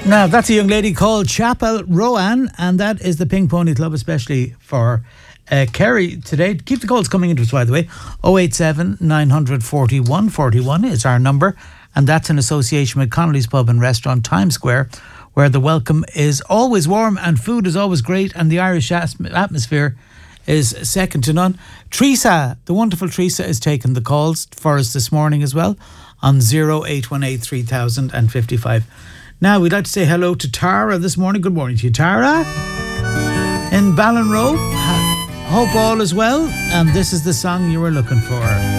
Now, that's a young lady called Chapel Rowan, and that is the Pink Pony Club, especially for Kerry today. Keep the calls coming into us, by the way. 087 941 41 is our number, and that's in association with Connolly's Pub and Restaurant, Times Square, where the welcome is always warm and food is always great, and the Irish atmosphere is second to none. Teresa, the wonderful Teresa, is taking the calls for us this morning as well on 0818 3000 and 55. Now, we'd like to say hello to Tara this morning. Good morning to you, Tara. In Ballinrobe. Hope all is well. And this is the song you were looking for.